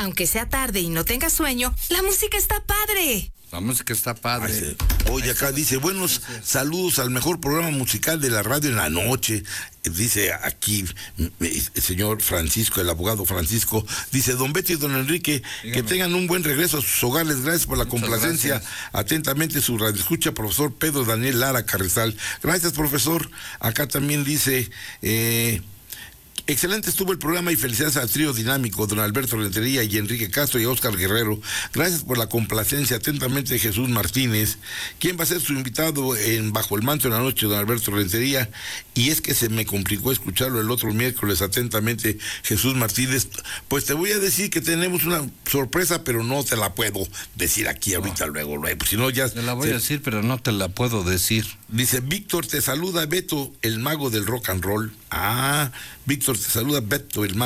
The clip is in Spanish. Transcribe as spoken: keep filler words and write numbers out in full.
Aunque sea tarde y no tengas sueño, la música está padre. La música está padre. Oye, acá dice, buenos saludos al mejor programa musical de la radio en la noche. Dice aquí el señor Francisco, el abogado Francisco, dice, don Beto y don Enrique, dígame, que tengan un buen regreso a sus hogares. Gracias por la Muchas complacencia. Gracias. Atentamente su radioescucha, profesor Pedro Daniel Lara Carrizal. Gracias, profesor. Acá también dice... Eh, excelente estuvo el programa y felicidades al trío dinámico, don Alberto Rentería y Enrique Castro y Óscar Guerrero. Gracias por la complacencia. Atentamente, Jesús Martínez. ¿Quién va a ser su invitado en Bajo el Manto en la noche, don Alberto Rentería? Y es que se me complicó escucharlo el otro miércoles. Atentamente, Jesús Martínez. Pues te voy a decir que tenemos una sorpresa, pero no te la puedo decir aquí ahorita, no. luego, luego. Si no, ya... Te la voy se... a decir, pero no te la puedo decir. Dice, Víctor, te saluda Beto, el mago del rock and roll. Ah, Víctor, te saluda Beto, el mago.